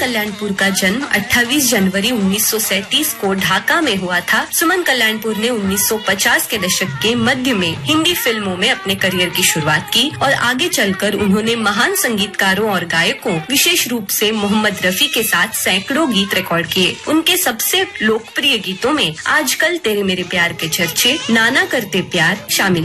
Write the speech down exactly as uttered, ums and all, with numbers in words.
कल्याणपुर का जन्म अट्ठाईस जनवरी उन्नीस सौ सैंतीस को ढाका में हुआ था। सुमन कल्याणपुर ने उन्नीस सौ पचास के दशक के मध्य में हिंदी फिल्मों में अपने करियर की शुरुआत की और आगे चलकर उन्होंने महान संगीतकारों और गायकों, विशेष रूप से मोहम्मद रफी के साथ सैकड़ों गीत रिकॉर्ड किए। उनके सबसे लोकप्रिय गीतों में आजकल तेरे मेरे प्यार के चर्चे, नाना करते प्यार शामिल